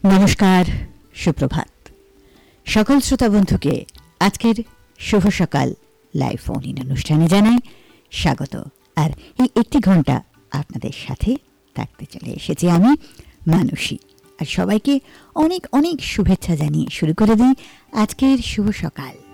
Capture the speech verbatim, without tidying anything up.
নমস্কার, সুপ্রভাত সকল শ্রোতা বন্ধুকে আজকের শুভ সকাল লাইভ ফোন ইন অনুষ্ঠানে জানাই স্বাগত। আর এই একটি ঘন্টা আপনাদের সাথে থাকতে চলে এসেছি আমি মানসী। আর সবাইকে অনেক অনেক শুভেচ্ছা জানিয়ে শুরু করে দিই আজকের শুভ সকাল।